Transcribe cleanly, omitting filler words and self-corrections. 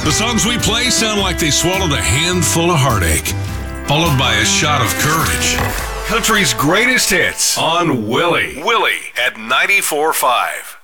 The songs we play sound like they swallowed a handful of heartache, followed by a shot of courage. Country's greatest hits on Willie. Willie at 94.5.